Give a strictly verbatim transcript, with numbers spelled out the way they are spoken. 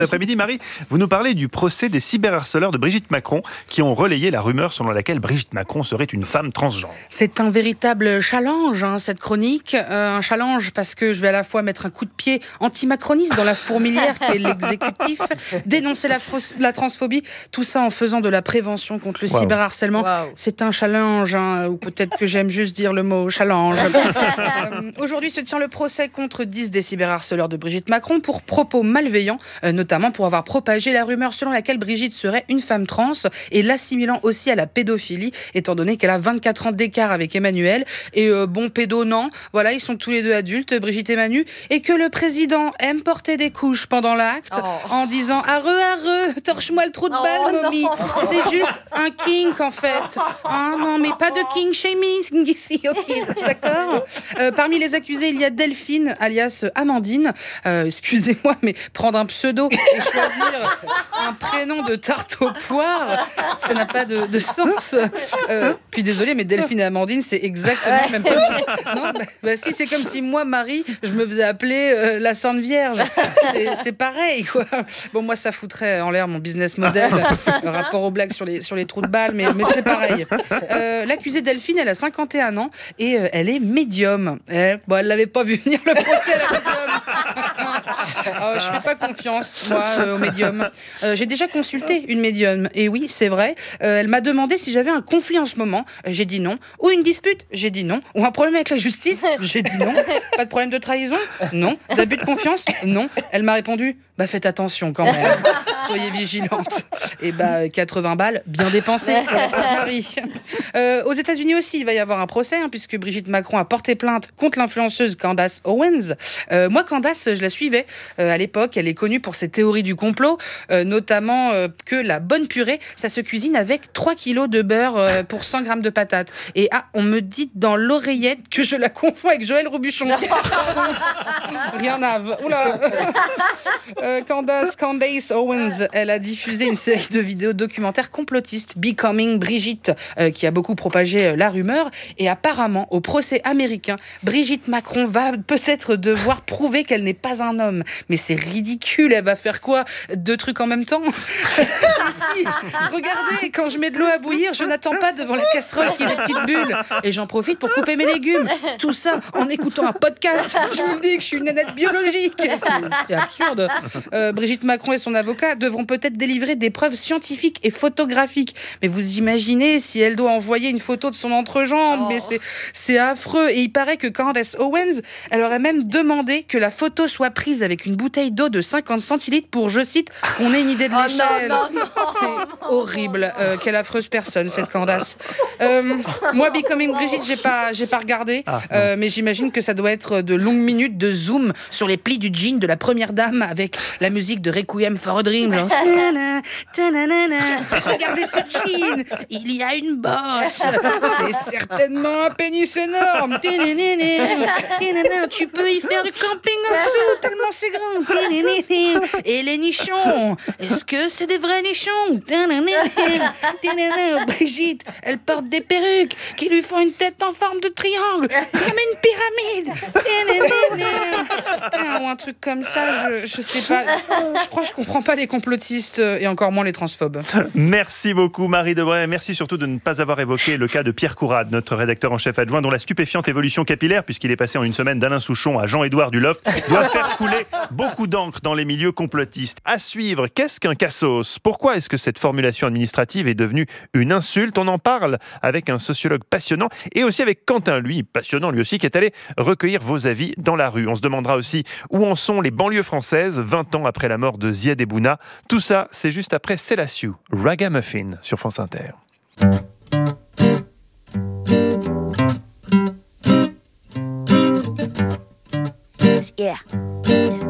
Cet après-midi, Marie, vous nous parlez du procès des cyberharceleurs de Brigitte Macron qui ont relayé la rumeur selon laquelle Brigitte Macron serait une femme transgenre. C'est un véritable challenge, hein, cette chronique. Euh, un challenge parce que je vais à la fois mettre un coup de pied anti-macroniste dans la fourmilière qui est l'exécutif, dénoncer la, fros- la transphobie, tout ça en faisant de la prévention contre le wow. cyberharcèlement. Wow. C'est un challenge, hein, ou peut-être que j'aime juste dire le mot challenge. euh, aujourd'hui se tient le procès contre dix des cyberharceleurs de Brigitte Macron pour propos malveillants, euh, notamment pour avoir propagé la rumeur selon laquelle Brigitte serait une femme trans et l'assimilant aussi à la pédophilie, étant donné qu'elle a vingt-quatre ans d'écart avec Emmanuel. Et euh, bon, pédo, non. Voilà, ils sont tous les deux adultes, Brigitte et Manu. Et que le président aime porter des couches pendant l'acte oh. en disant « Arre, arre, torche-moi le trou de balle, oh, momie. C'est juste un kink, en fait. Ah non, mais pas de king shaming ici, ok, d'accord ?» euh, Parmi les accusés, il y a Delphine, alias Amandine. Euh, excusez-moi, mais prendre un pseudo et choisir un prénom de tarte aux poires, ça n'a pas de, de sens. Euh, puis désolé, mais Delphine et Amandine, c'est exactement le même pas. Non, bah, bah si, c'est comme si moi, Marie, je me faisais appeler euh, la Sainte Vierge. C'est, c'est pareil, quoi. Bon, moi, ça foutrait en l'air mon business model, le rapport aux blagues sur les, sur les trous de balles, mais, mais c'est pareil. Euh, l'accusée Delphine, elle a cinquante et un ans et euh, elle est médium. Eh, bon, elle l'avait pas vu venir le procès, la médium. Oh, je fais pas confiance, moi, euh, au médium. Euh, j'ai déjà consulté une médium, et oui, c'est vrai. Euh, elle m'a demandé si j'avais un conflit en ce moment. J'ai dit non. Ou une dispute. J'ai dit non. Ou un problème avec la justice. J'ai dit non. Pas de problème de trahison. Non. D'abus de confiance. Non. Elle m'a répondu, bah faites attention quand même. Soyez vigilante. Et bah quatre-vingts balles, bien dépensées. Marie. Euh, aux États-Unis aussi, il va y avoir un procès, hein, puisque Brigitte Macron a porté plainte contre l'influenceuse Candace Owens. Euh, moi, Candace, je la suivais euh, à l'époque. Elle est connue pour ses théories du complot, euh, notamment euh, que la bonne purée, ça se cuisine avec trois kilos de beurre euh, pour cent grammes de patates. Et ah, on me dit dans l'oreillette que je la confonds avec Joël Robuchon. Rien à voir. Oula. euh, Candace, Candace Owens, elle a diffusé une série de vidéos documentaires complotistes, Becoming Brigitte, euh, qui a beaucoup propagé euh, la rumeur. Et apparemment, au procès américain, Brigitte Macron va peut-être devoir prouver qu'elle n'est pas un homme. Mais c'est ridicule, elle va faire quoi? Deux trucs en même temps? Si, regardez, quand je mets de l'eau à bouillir, je n'attends pas devant la casserole qui ait des petites bulles. Et j'en profite pour couper mes légumes. Tout ça en écoutant un podcast. Je vous le dis que je suis une nénette biologique. C'est, c'est absurde. Euh, Brigitte Macron et son avocat devront peut-être délivrer des preuves scientifiques et photographiques. Mais vous imaginez si elle doit envoyer une photo de son entrejambe? Oh. Mais c'est, c'est affreux. Et il paraît que Candace Owens, elle aurait même demandé que la photo soit prise avec une bouteille d'eau de cinquante centilitres pour, je cite, qu'on ait une idée de l'échelle. Oh non, non, non. C'est horrible. Euh, quelle affreuse personne, cette Candace. Euh, moi, Becoming Brigitte, j'ai pas, j'ai pas regardé, ah, euh, mais j'imagine que ça doit être de longues minutes de zoom sur les plis du jean de la première dame avec la musique de Requiem for a Dream. Genre, tana, tanana, regardez ce jean, il y a une bosse. C'est certainement un pénis énorme. Tu peux y faire du camping en dessous, tellement c'est grand. Et les nichons, est-ce que c'est des vrais nichons? Brigitte, elle porte des perruques qui lui font une tête en forme de triangle, comme une pyramide. Ou un truc comme ça, je, je sais pas. Je crois que je comprends pas les complotistes et encore moins les transphobes. Merci beaucoup Marie Debray. Merci surtout de ne pas avoir évoqué le cas de Pierre Courade, notre rédacteur en chef adjoint, dont la stupéfiante évolution capillaire, puisqu'il est passé en une semaine d'Alain Souchon à Jean-Édouard Dulof, doit faire couler beaucoup d'encre dans les milieux complotistes. À suivre, qu'est-ce qu'un cassos? Pourquoi est-ce que cette formulation administrative est devenue une insulte? On en parle avec un sociologue passionnant et aussi avec Quentin, lui, passionnant lui aussi, qui est allé recueillir vos avis dans la rue. On se demandera aussi où en sont les banlieues françaises vingt ans après la mort de Ziad Ebouna. Tout ça, c'est juste après Selassiou, Ragamuffin sur France Inter. Yeah.